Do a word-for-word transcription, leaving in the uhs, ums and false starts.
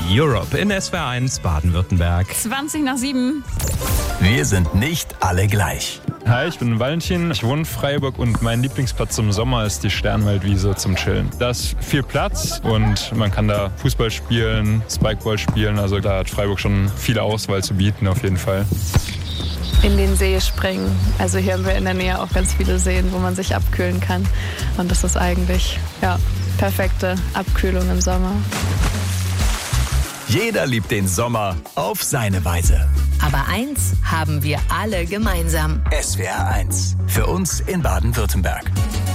Europe in S W R eins Baden-Württemberg. zwanzig nach sieben. Wir sind nicht alle gleich. Hi, ich bin Valentin, ich wohne in Freiburg und mein Lieblingsplatz im Sommer ist die Sternwaldwiese zum Chillen. Da ist viel Platz und man kann da Fußball spielen, Spikeball spielen, also da hat Freiburg schon viele Auswahl zu bieten auf jeden Fall. In den See springen. Also hier haben wir in der Nähe auch ganz viele Seen, wo man sich abkühlen kann. Und das ist eigentlich, ja, perfekte Abkühlung im Sommer. Jeder liebt den Sommer auf seine Weise. Aber eins haben wir alle gemeinsam. S W R eins. Für uns in Baden-Württemberg.